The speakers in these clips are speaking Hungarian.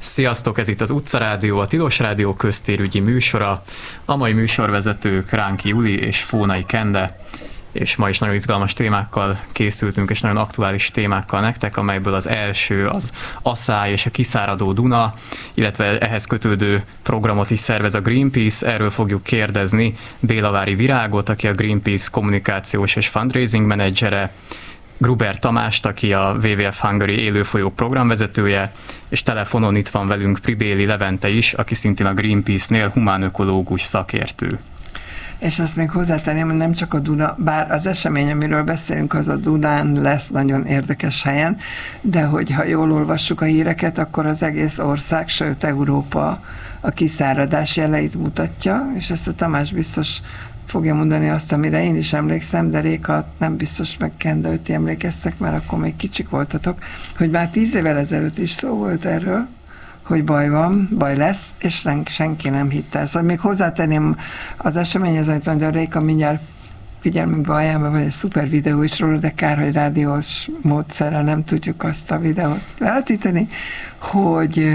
Sziasztok, ez itt az Utcarádió, a Tilos Rádió köztérügyi műsora. A mai műsorvezetők Ránki Juli és Fónai Kende, és ma is nagyon izgalmas témákkal készültünk, és nagyon aktuális témákkal nektek, amelyből az első az asszály és a kiszáradó Duna, illetve ehhez kötődő programot is szervez a Greenpeace. Erről fogjuk kérdezni Bélavári Virágot, aki a Greenpeace kommunikációs és fundraising menedzsere, Gruber Tamást, aki a WWF Hungary élőfolyók programvezetője, és telefonon itt van velünk Pribéli Levente is, aki szintén a Greenpeace-nél humánökológus szakértő. És azt még hozzátenném, hogy nem csak a Duna, bár az esemény, amiről beszélünk, az a Dunán lesz nagyon érdekes helyen, de hogyha jól olvassuk a híreket, akkor az egész ország, sőt Európa a kiszáradás jeleit mutatja, és ezt a Tamás biztos fogja mondani azt, amire én is emlékszem, de Réka nem biztos, meg Kende, hogy ti emlékeztek, mert akkor még kicsik voltatok, hogy már 10 évvel ezelőtt is szó volt erről, hogy baj van, baj lesz, és senki nem hitte ezt. Még hozzátenném az eseményhez, amit mondja Réka, mindjárt figyelmünkbe ajánlva, vagy egy szuper videó is róla, de kár, hogy rádiós módszerrel nem tudjuk azt a videót levetíteni, hogy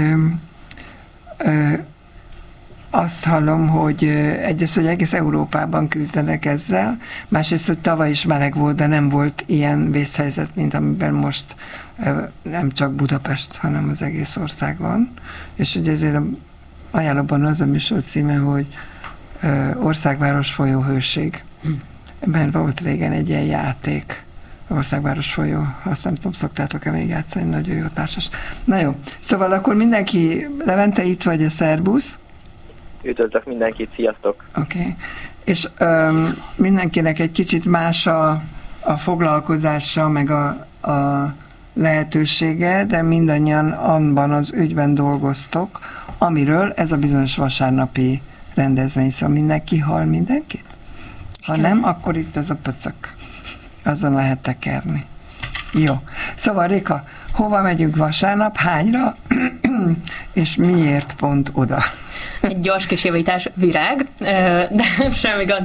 azt hallom, hogy egyrészt, hogy egész Európában küzdenek ezzel, másrészt, hogy tavaly is meleg volt, de nem volt ilyen vészhelyzet, mint amiben most nem csak Budapest, hanem az egész ország van. És ugye ezért ajánlóban az a műsor címe, hogy Országváros folyó hőség. Ebben volt régen egy ilyen játék, Országváros folyó, azt nem tudom, szoktátok-e még játszani, nagyon jó társas. Na jó, szóval akkor mindenki, Levente itt vagy, a szerbusz. Üdvözlök mindenkit, sziasztok! Oké. És mindenkinek egy kicsit más a foglalkozása, meg a lehetősége, de mindannyian abban az ügyben dolgoztok, amiről ez a bizonyos vasárnapi rendezvény, szóval mindenki hall mindenkit? Ha nem, akkor itt ez a pöcök. Azon lehet tekerni. Jó. Szóval Réka, hova megyünk vasárnap, hányra, és miért pont oda? Egy gyors kis javítás, Virág, de semmi gond.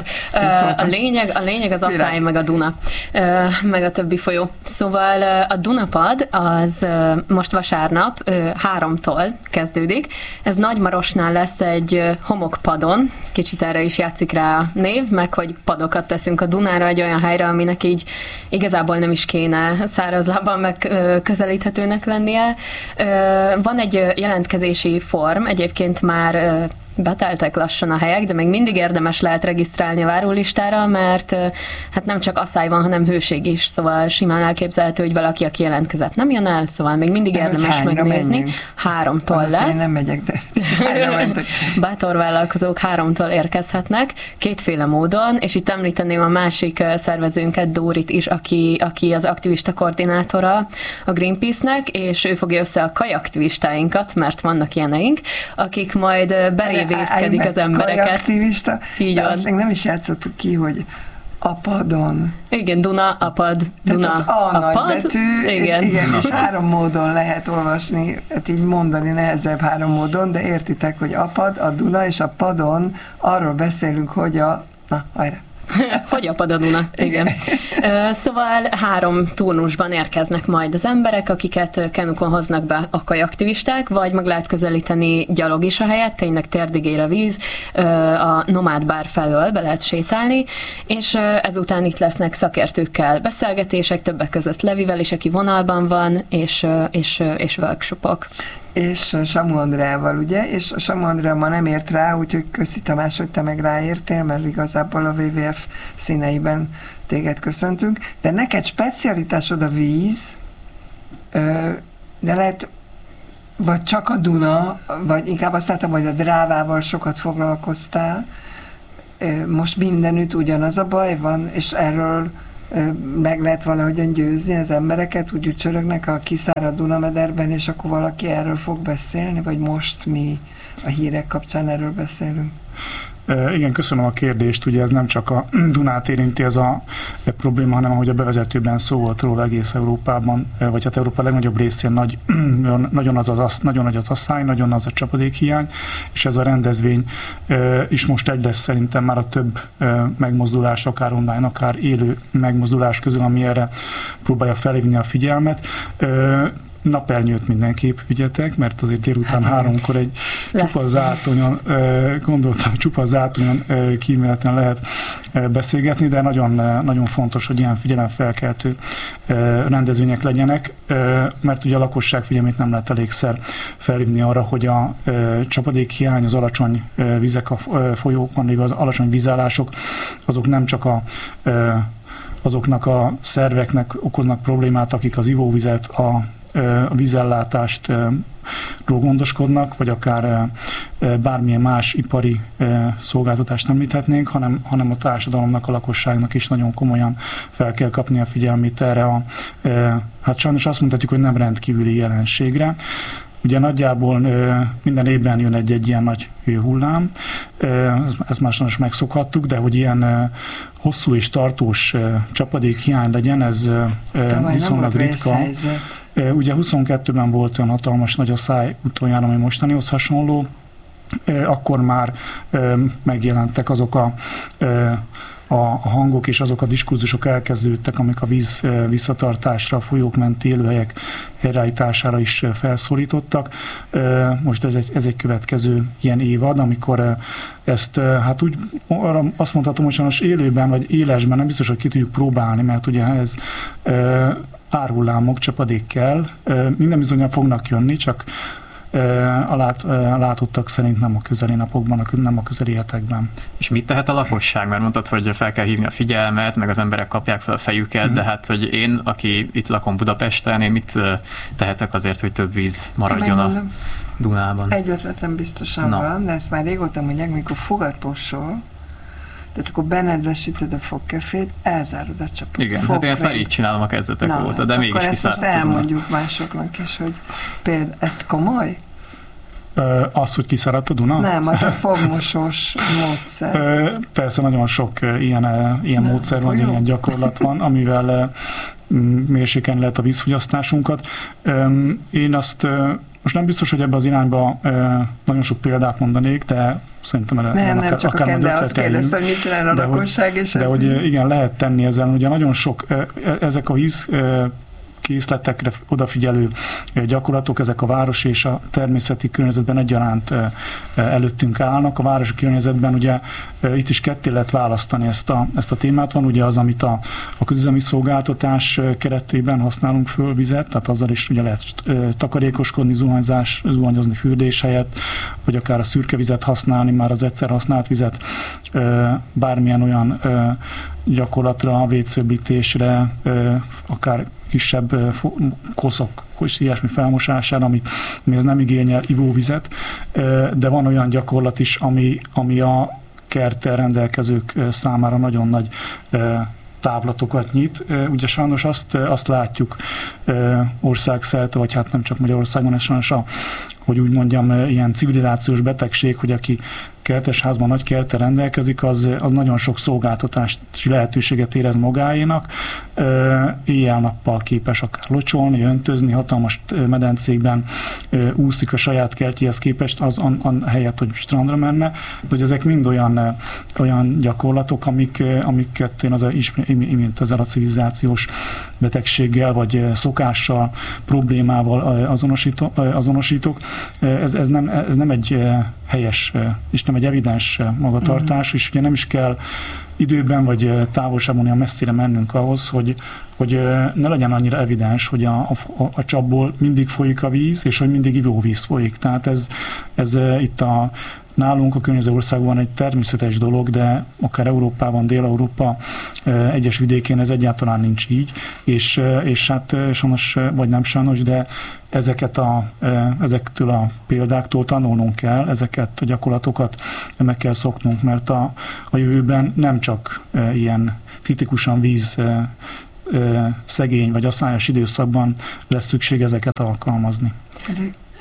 A lényeg az asszály, meg a Duna, meg a többi folyó. Szóval a Dunapad az most vasárnap 3-tól kezdődik. Ez Nagymarosnál lesz egy homokpadon, kicsit erre is játszik rá a név, meg hogy padokat teszünk a Dunára, egy olyan helyre, aminek így igazából nem is kéne szárazlábban megközelíthetőnek lennie. Van egy jelentkezési form, egyébként már beteltek lassan a helyek, de még mindig érdemes lehet regisztrálni a várólistára, mert hát nem csak asszály van, hanem hőség is, szóval simán elképzelhető, hogy valaki, aki jelentkezett, nem jön el, szóval még mindig érdemes megnézni. 3-tól lesz. Én nem megyek, de bátor vállalkozók 3-tól érkezhetnek, kétféle módon, és itt említeném a másik szervezőnket, Dórit is, aki az aktivista koordinátora a Greenpeace-nek, és ő fogja össze a kajaktivistáinkat, mert vannak ilyeneink, akik majd berévészkedik az embereket. Kajaktivista? Így van. Azt még nem is játszottuk ki, hogy apadon. Igen, Duna, apad, Duna, tehát az A apad. nagybetű, Igen. és 3 módon lehet olvasni, hát így mondani nehezebb 3 módon, de értitek, hogy apad, a Duna, és a padon arról beszélünk, hogy na, hajrá! Hogy apad a Duna, igen. Szóval 3 turnusban érkeznek majd az emberek, akiket kenukon hoznak be a kajaktivisták, vagy meg lehet közelíteni gyalog is a helyet, tényleg térdig ér a víz, a Nomád bár felől be lehet sétálni, és ezután itt lesznek szakértőkkel beszélgetések, többek között Levivel is, aki vonalban van, és workshopok. És Samu Andreával, ugye? És a Samu Andrea ma nem ért rá, úgyhogy köszi Tamás, hogy te meg ráértél, mert igazából a WWF színeiben téged köszöntünk. De neked specialitásod a víz, de lehet, vagy csak a Duna, vagy inkább azt láttam, hogy a Drávával sokat foglalkoztál. Most mindenütt ugyanaz a baj van, és erről meg lehet valahogyan győzni az embereket, úgy ücsörögnek a kiszárad Dunamederben, és akkor valaki erről fog beszélni, vagy most mi a hírek kapcsán erről beszélünk? Igen, köszönöm a kérdést. Ugye ez nem csak a Dunát érinti ez a probléma, hanem ahogy a bevezetőben szó volt róla egész Európában, vagy hát Európa legnagyobb részén nagyon nagy az asszály, nagyon az a csapadékhiány, és ez a rendezvény is most egy lesz szerintem már a több megmozdulás, akár online, akár élő megmozdulás közül, ami erre próbálja felhívni a figyelmet. napernyőt mindenképp vigyetek, mert azért délután 3-kor egy csupa zátonyon, gondoltam, csupa zátonyon kíméletlen lehet beszélgetni, de nagyon, nagyon fontos, hogy ilyen figyelemfelkeltő rendezvények legyenek, mert ugye a lakosság figyelmét nem lehet elégszer felhívni arra, hogy a csapadékhiány, az alacsony vizek a folyókon, még az alacsony vízállások, azok nem csak azoknak a szerveknek okoznak problémát, akik az ivóvizet, a vízellátást gondoskodnak, vagy akár bármilyen más ipari szolgáltatást említhetnénk, hanem a társadalomnak, a lakosságnak is nagyon komolyan fel kell kapni a figyelmét erre hát sajnos azt mondhatjuk, hogy nem rendkívüli jelenségre. Ugye nagyjából minden évben jön egy ilyen nagy hőhullám, ezt már sajnos megszokhattuk, de hogy ilyen hosszú és tartós csapadékhiány legyen, ez viszonylag ritka. Ugye 22-ben volt olyan hatalmas nagy asszály utoljára, ami mostanihoz hasonló, akkor már megjelentek azok a hangok és azok a diskurzusok elkezdődtek, amik a víz visszatartásra, a folyók menti élőhelyek helyreállítására is felszólítottak. Most ez egy következő ilyen évad, amikor ezt hát úgy azt mondhatom, hogy sajnos élőben vagy élesben nem biztos, hogy ki tudjuk próbálni, mert ugye ez árhullámok, csapadék kell. Minden bizonnyal fognak jönni, csak a látottak szerint nem a közeli napokban, nem a közeli hetekben. És mit tehet a lakosság? Mert mondtad, hogy fel kell hívni a figyelmet, meg az emberek kapják fel a fejüket, de hát, hogy én, aki itt lakom Budapesten, én mit tehetek azért, hogy több víz maradjon a Dunában? Egy ötletem biztosan van, de ezt már régóta mondják, amikor fogat posol, tehát akkor benedvesíted a fogkefét, elzárod a csapot. Igen, hát én ezt már így csinálom a kezdetek óta, de mégis kiszáradtam. Akkor ezt most elmondjuk másoknak is, hogy például ez komoly? Azt, hogy kiszáradt a Duna? Nem, az a fogmosós módszer. Persze nagyon sok ilyen módszer van, ilyen gyakorlat van, amivel mérsékelni lehet a vízfogyasztásunkat. Én azt most nem biztos, hogy ebbe az irányba nagyon sok példát mondanék, de szerintem nem csak a Kende azt kérdezte, hogy mit csinál a lakosság, és de hogy igen, lehet tenni ezzel. Ugye nagyon sok, ezek a víz készletekre odafigyelő gyakorlatok, ezek a város és a természeti környezetben egyaránt előttünk állnak. A városi környezetben ugye itt is ketté lehet választani ezt a témát. Van ugye az, amit a közüzemi szolgáltatás keretében használunk föl vizet, tehát azzal is ugye lehet takarékoskodni, zuhanyozni fürdés helyett, vagy akár a szürke vizet használni, már az egyszer használt vizet, bármilyen olyan gyakorlatra, a vécőblítésre, akár kisebb koszok és ilyesmi felmosására, ami az nem igényel ivóvizet, de van olyan gyakorlat is, ami a kerttel rendelkezők számára nagyon nagy távlatokat nyit. Ugye sajnos azt látjuk országszerte, vagy hát nem csak Magyarországon, ez sajnos hogy úgy mondjam, ilyen civilizációs betegség, hogy aki kertesházban nagy kerttel rendelkezik, az nagyon sok szolgáltatási lehetőséget érez magáénak. Éjjel-nappal képes akár locsolni, öntözni, hatalmas medencékben úszik a saját kertjéhez képest, az helyett, hogy strandra menne. De hogy ezek mind olyan gyakorlatok, amiket én imént ezzel a civilizációs betegséggel, vagy szokással, problémával azonosítok. Ez nem egy helyes és nem egy evidens magatartás, és ugye nem is kell időben vagy távolságban olyan messzire mennünk ahhoz, hogy ne legyen annyira evidens, hogy a csapból mindig folyik a víz, és hogy mindig ivóvíz folyik. Tehát ez itt nálunk a környező országban egy természetes dolog, de akár Európában, Dél-Európa egyes vidékén ez egyáltalán nincs így, és hát sajnos, vagy nem sajnos, de ezektől a példáktól tanulnunk kell, ezeket a gyakorlatokat meg kell szoknunk, mert a jövőben nem csak ilyen kritikusan víz szegény vagy asszályos időszakban lesz szükség ezeket alkalmazni.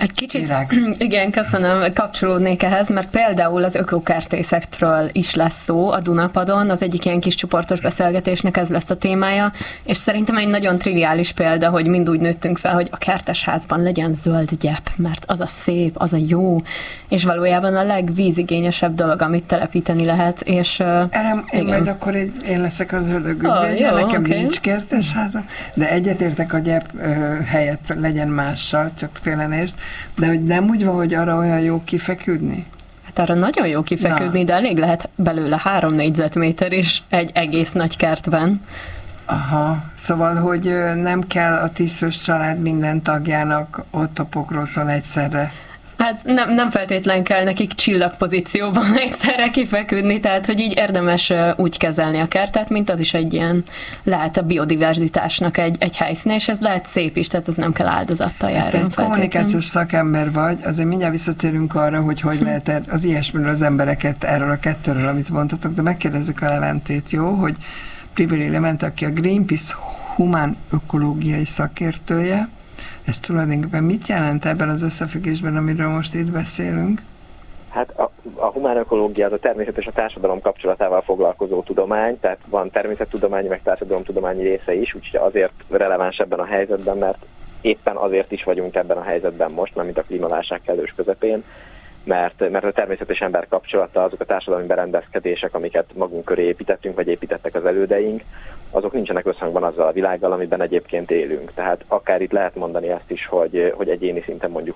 Egy kicsit, igen, köszönöm, kapcsolódnék ehhez, mert például az ökokertészektről is lesz szó a Dunapadon, az egyik ilyen kis csoportos beszélgetésnek ez lesz a témája, és szerintem egy nagyon triviális példa, hogy mind úgy nőttünk fel, hogy a kertesházban legyen zöld gyep, mert az a szép, az a jó, és valójában a legvízigényesebb dolog, amit telepíteni lehet, és én majd akkor én leszek az ördögügyvédje, nekem nincs kertesházam, de egyetértek a gyep helyett legyen mással, csak félrenést, de hogy nem úgy van, hogy arra olyan jó kifeküdni? Hát arra nagyon jó kifeküdni, de elég lehet belőle 3 négyzetméter is egy egész nagy kertben. Aha, szóval, hogy nem kell a 10 fős család minden tagjának ott a pokrócon egyszerre. Hát nem feltétlen kell nekik csillagpozícióban egyszerre kifeküdni, tehát hogy így érdemes úgy kezelni a kertet, mint az is egy ilyen, lehet a biodiverzitásnak egy helyszín, és ez lehet szép is, tehát ez nem kell áldozattal járni. Hát egy kommunikációs szakember vagy, azért mindjárt visszatérünk arra, hogy lehet az ilyesmiről az embereket, erről a kettőről, amit mondtatok, de megkérdezzük a Leventét, jó, hogy Priberi Levente, aki a Greenpeace humán ökológiai szakértője. Ez tulajdonképpen mit jelent ebben az összefüggésben, amiről most itt beszélünk? Hát a humán ökológia az a természet és a társadalom kapcsolatával foglalkozó tudomány, tehát van természettudományi, meg társadalomtudományi része is, úgyhogy azért releváns ebben a helyzetben, mert éppen azért is vagyunk ebben a helyzetben most, mint a klímaválság kellős közepén, mert a természet és ember kapcsolata, azok a társadalmi berendezkedések, amiket magunk köré építettünk, vagy építettek az elődeink, azok nincsenek összhangban azzal a világgal, amiben egyébként élünk. Tehát akár itt lehet mondani ezt is, hogy egyéni szinten mondjuk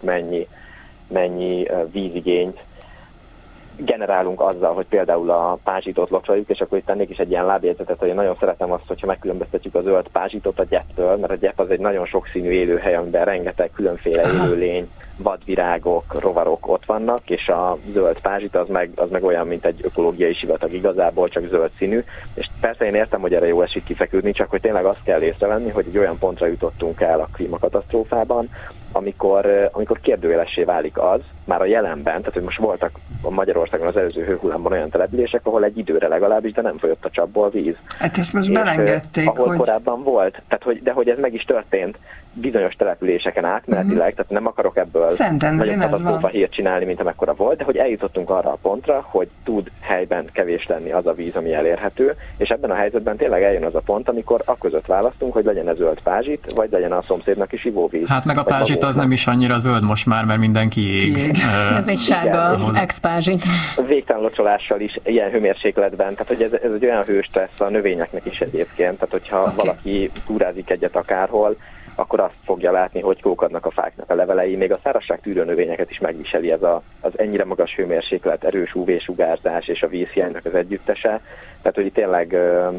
mennyi vízigényt generálunk azzal, hogy például a pázsitot locsoljuk, és akkor itt tennék is egy ilyen lábjegyzetet, hogy én nagyon szeretem azt, hogyha megkülönböztetjük a zöld pázsitot a gyeptől, mert a gyep az egy nagyon sokszínű élőhely, amiben rengeteg különféle élőlény, vadvirágok, rovarok ott vannak, és a zöld pázsit az meg olyan, mint egy ökológiai sivatag igazából, csak zöld színű. És persze én értem, hogy erre jó esik kifeküdni, csak hogy tényleg azt kell észrevenni, hogy egy olyan pontra jutottunk el a klímakatasztrófában, amikor kérdőjelessé válik az, már a jelenben, tehát hogy most voltak a Magyarországon az előző hőhullámban olyan települések, ahol egy időre legalábbis, de nem folyott a csapból víz. Hát ezt most belengedték, ahol korábban volt, de hogy ez meg is történt bizonyos településeken átmenetileg, tehát nem akarok ebből nagyon katasztrófa hírt csinálni, mint amekkora volt, de hogy eljutottunk arra a pontra, hogy tud helyben kevés lenni az a víz, ami elérhető, és ebben a helyzetben tényleg eljön az a pont, amikor aközött választunk, hogy legyen ez zöld pázsit, vagy legyen a szomszédnak is ivóvíz. Hát meg a pázsit az nem is annyira zöld most már, mert mindenki ég. Ez egy sárga ex-pázsit. Végtelen locsolással is ilyen hőmérsékletben, tehát hogy ez egy olyan hőstressz a növényeknek is egyébként, tehát hogyha valaki túrázik egyet akárhol, akkor azt fogja látni, hogy kókadnak a fáknak a levelei, még a szárazságtűrő növényeket is megviseli ez az ennyire magas hőmérséklet, erős UV-sugárzás és a vízhiánynak az együttese. Tehát, hogy tényleg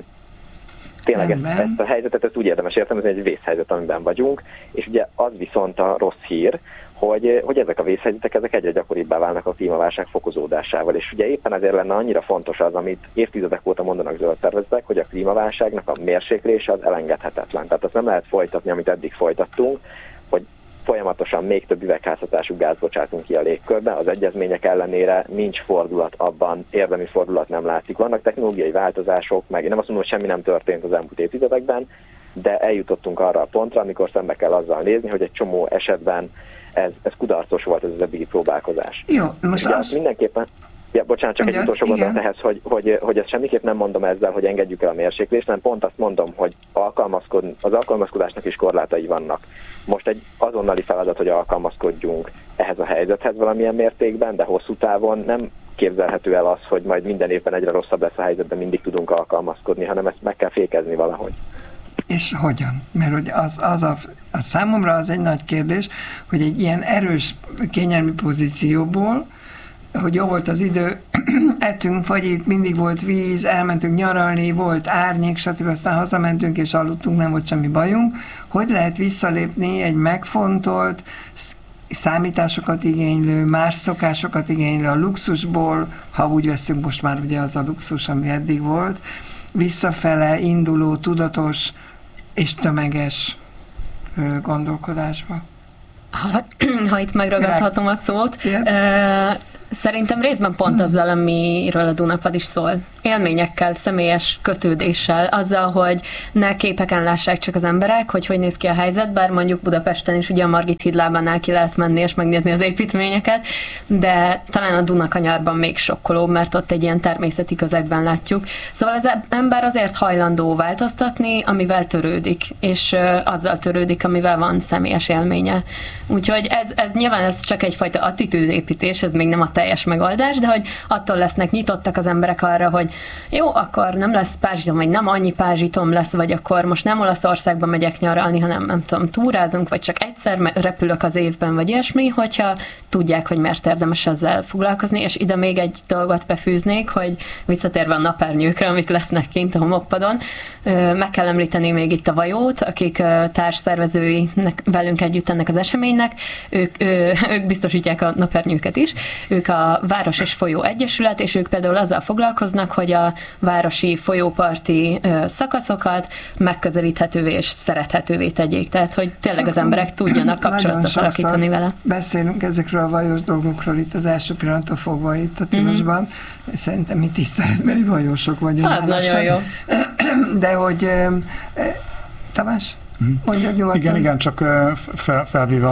ezt a helyzetet ezt úgy érdemes értelmezni, hogy egy vészhelyzet, amiben vagyunk, és ugye az viszont a rossz hír, hogy ezek a vészhelyzetek ezek egyre gyakoribbá válnak a klímaválság fokozódásával, és ugye éppen ezért lenne annyira fontos az, amit évtizedek óta mondanak zöld szervezetek, hogy a klímaválságnak a mérséklése az elengedhetetlen. Tehát azt nem lehet folytatni, amit eddig folytattunk, hogy folyamatosan még több üvegházhatású gázt bocsátunk ki a légkörbe, az egyezmények ellenére nincs fordulat abban, érdemi fordulat nem látszik. Vannak technológiai változások, meg nem azt mondom, hogy semmi nem történt az elmúlt évtizedekben, de eljutottunk arra a pontra, amikor szembe kell azzal nézni, hogy egy csomó esetben ez kudarcos volt ez az eddigi próbálkozás. Jó, most az... Mindenképpen, bocsánat, csak egy utolsó gondolat ehhez, hogy ezt semmiképp nem mondom ezzel, hogy engedjük el a mérséklést, hanem pont azt mondom, hogy az alkalmazkodásnak is korlátai vannak. Most egy azonnali feladat, hogy alkalmazkodjunk ehhez a helyzethez valamilyen mértékben, de hosszú távon nem képzelhető el az, hogy majd minden évben egyre rosszabb lesz a helyzetben, mindig tudunk alkalmazkodni, hanem ezt meg kell fékezni valahogy. És hogyan? Mert hogy a számomra az egy nagy kérdés, hogy egy ilyen erős kényelmi pozícióból, hogy jó volt az idő, ettünk fagyit, mindig volt víz, elmentünk nyaralni, volt árnyék, stb. Aztán hazamentünk és aludtunk, nem volt semmi bajunk. Hogy lehet visszalépni egy megfontolt, számításokat igénylő, más szokásokat igénylő a luxusból, ha úgy veszünk, most már ugye az a luxus, ami eddig volt, visszafele induló, tudatos és tömeges gondolkodásba. Ha itt megragadhatom a szót, szerintem részben pont azzal, amiről a Dunapad is szól. élményekkel, személyes kötődéssel, azzal, hogy ne képeken lássák csak az emberek, hogy néz ki a helyzet, bár mondjuk Budapesten is ugye a Margit hídlábánál ki lehet menni és megnézni az építményeket, de talán a Dunakanyarban még sokkolóbb, mert ott egy ilyen természeti közegben látjuk. Szóval az ember azért hajlandó változtatni, amivel törődik, és azzal törődik, amivel van személyes élménye. Úgyhogy ez nyilván ez csak egyfajta attitűdépítés, ez még nem a teljes megoldás, de hogy attól lesznek nyitottak az emberek arra, hogy jó, akkor nem lesz pázsitom, vagy nem annyi pázsitom lesz, vagy akkor most nem Olaszországba megyek nyaralni, hanem nem tudom, túrázunk, vagy csak egyszer repülök az évben, vagy ilyesmi, hogyha tudják, hogy miért érdemes ezzel foglalkozni, és ide még egy dolgot befűznék, hogy visszatérve a napernyőkre, amik lesznek kint a homokpadon, meg kell említeni még itt a Vajót, akik társszervezői velünk együtt ennek az eseménynek, ők biztosítják a napernyőket is, ők a Város és Folyó Egyesület, és ők például azzal foglalkoznak, hogy a városi folyóparti szakaszokat megközelíthetővé és szerethetővé tegyék. Tehát, hogy tényleg az emberek tudjanak kapcsolatot alakítani vele. Beszélünk ezekről a vajós dolgokról itt az első pillanattól fogva itt a Tilosban. Szerintem mi tiszteletbeli vajósok vagyunk. Az nagyon jó. De hogy Tamás? Igen, csak felvéve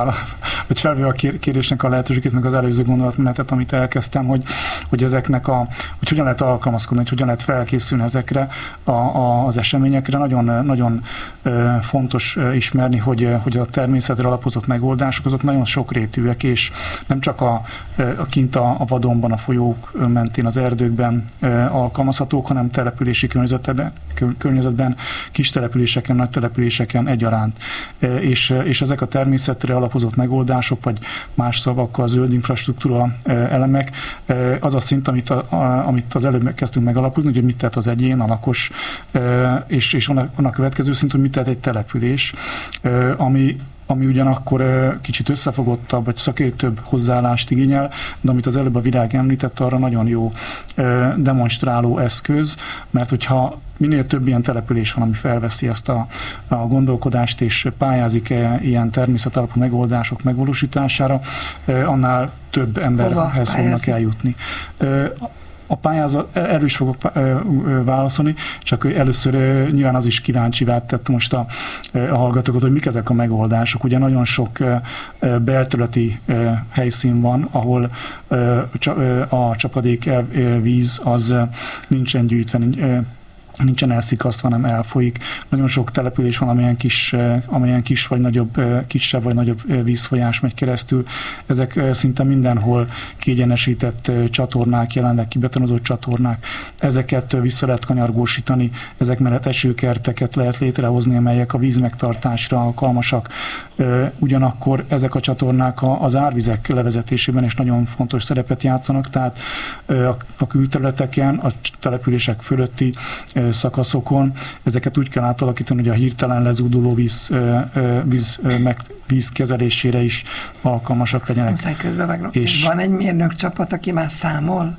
a kérdésnek a lehetőségét, meg az előző gondolatmenetet, amit elkezdtem, hogy ezeknek hogy hogyan lehet alkalmazkodni, hogy hogyan lehet felkészülni ezekre az eseményekre. Nagyon, nagyon fontos ismerni, hogy a természetre alapozott megoldások azok nagyon sokrétűek, és nem csak kint a vadonban, a folyók mentén, az erdőkben alkalmazhatók, hanem települési környezetben, kis településeken, nagy településeken egyaránt. És ezek a természetre alapozott megoldások, vagy más szavakkal zöld infrastruktúra elemek, az a szint, amit az előbb kezdtünk megalapozni, hogy mit tett az egyén, a lakos, és annak következő szint, hogy mit tett egy település, ami ugyanakkor kicsit összefogottabb, vagy szakértőbb hozzáállást igényel, de amit az előbb a Virág említett, arra nagyon jó demonstráló eszköz, mert hogyha minél több ilyen település van, ami felveszi ezt a gondolkodást, és pályázik ilyen természetalapú megoldások megvalósítására, annál több emberhez fognak eljutni. A pályázat, erről is fogok válaszolni, csak először nyilván az is kíváncsivá tett most a hallgatókat, hogy mik ezek a megoldások. Ugye nagyon sok belterületi helyszín van, ahol a csapadékvíz az nincsen gyűjtve, nincsen elszikasztva, hanem elfolyik. Nagyon sok település van, amilyen kisebb vagy nagyobb vízfolyás megy keresztül. Ezek szinte mindenhol kiegyenesített csatornák, jelenleg kibetonozott csatornák. Ezeket vissza lehet kanyargósítani, ezek mellett esőkerteket lehet létrehozni, amelyek a vízmegtartásra alkalmasak. Ugyanakkor ezek a csatornák az árvizek levezetésében is nagyon fontos szerepet játszanak, tehát a külterületeken, a települések fölötti szakaszokon ezeket úgy kell átalakítani, hogy a hirtelen lezúduló víz kezelésére is alkalmasak legyenek. És van egy mérnök csapat, aki már számol?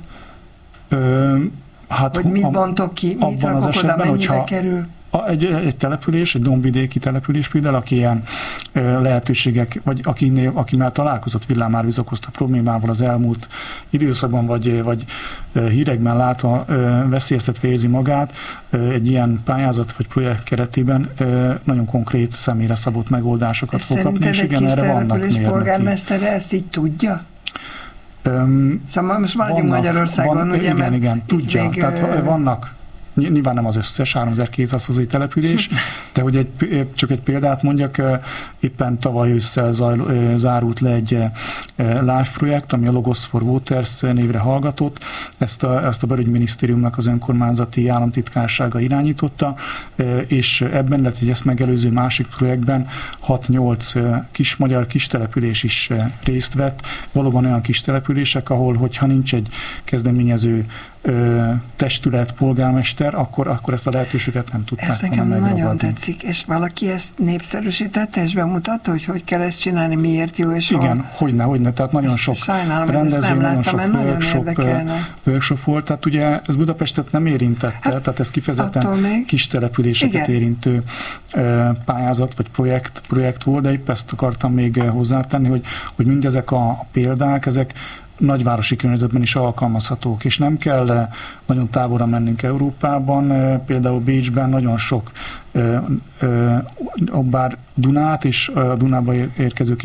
Hogy mit bontok ki, mit rakok oda, mennyibe kerül? Egy település, egy dombvidéki település például, aki ilyen lehetőségek, vagy aki már találkozott villámárvíz okozta problémával az elmúlt időszakban, vagy hírekben látva veszélyeztetve érzi magát, egy ilyen pályázat vagy projekt keretében nagyon konkrét személyre szabott megoldásokat fog kapni, és igen, erre vannak mérnöki. Polgármestere ezt így tudja? Szóval most maradjunk Magyarországon, ugye? Igen, tudja. Tehát vannak, nyilván nem az összes 3200 település, de hogy csak egy példát mondjak, éppen tavaly ősszel zárult le egy live projekt, ami a Logos for Waters névre hallgatott. Ezt a belügyminisztériumnak az önkormányzati államtitkársága irányította, és ebben, illetve ezt megelőző másik projektben 6-8 magyar kistelepülés is részt vett. Valóban olyan kistelepülések, ahol, hogyha nincs egy kezdeményező testület, polgármester, akkor ezt a lehetőséget nem tudták. Ez nekem nagyon tetszik, és valaki ezt népszerűsítette, és bemutatta, hogy kell ezt csinálni, miért jó, és igen, hogyne, tehát nagyon sok rendezvény, nagyon sok workshop volt, tehát ugye ez Budapestet nem érintette, tehát ez kifejezetten kis településeket érintő pályázat, vagy projekt volt, de épp ezt akartam még hozzátenni, hogy mindezek a példák, ezek nagyvárosi környezetben is alkalmazhatók, és nem kell nagyon távolra mennünk Európában, például Bécsben nagyon sok, bár Dunát és a Dunába érkező